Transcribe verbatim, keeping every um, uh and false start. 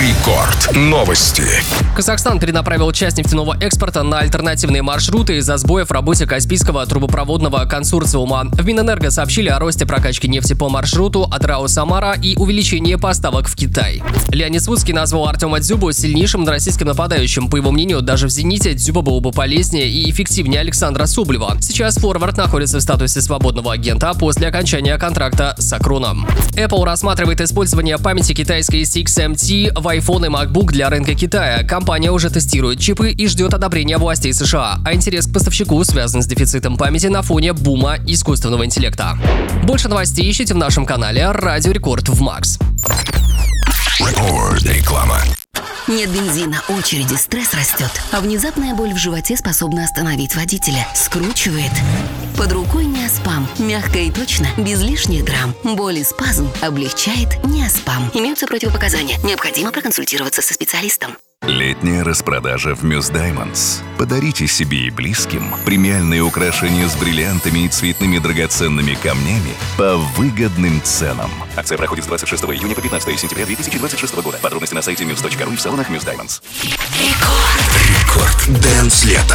Рекорд. Новости. Казахстан перенаправил часть нефтяного экспорта на альтернативные маршруты из-за сбоев в работе Каспийского трубопроводного консорциума. В Минэнерго сообщили о росте прокачки нефти по маршруту Атырау-Самара и увеличении поставок в Китай. Леонид Слуцкий назвал Артема Дзюбу сильнейшим российским нападающим. По его мнению, даже в «Зените» Дзюба был бы полезнее и эффективнее Александра Соболева. Сейчас форвард находится в статусе свободного агента после окончания контракта с Акроном. Apple рассматривает использование памяти китайской сикс эм ти в iPhone и MacBook для рынка Китая. Компания уже тестирует чипы и ждет одобрения властей США, а интерес к поставщику связан с дефицитом памяти на фоне бума искусственного интеллекта. Больше новостей ищите в нашем канале Радио Рекорд в Макс. Рекорд. Реклама. Нет бензина, очереди, стресс растет, а внезапная боль в животе способна остановить водителя. Скручивает. Под рукой Неоспам. Мягко и точно, без лишних драм. Боль и спазм облегчает Неоспам. Имеются противопоказания. Необходимо проконсультироваться со специалистом. Летняя распродажа в Muse Diamonds. Подарите себе и близким премиальные украшения с бриллиантами и цветными драгоценными камнями по выгодным ценам. Акция проходит с двадцать шестого июня по пятнадцатое сентября две тысячи двадцать шестого года. Подробности на сайте мьюз точка ру и в салонах Muse Diamonds. Рекорд. Рекорд. Дэнс лето.